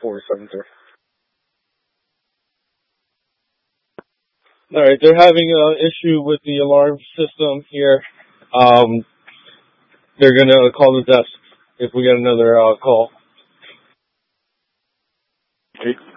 473. All right, they're having an issue with the alarm system here. Um, they're gonna call the desk if we get another call. Okay.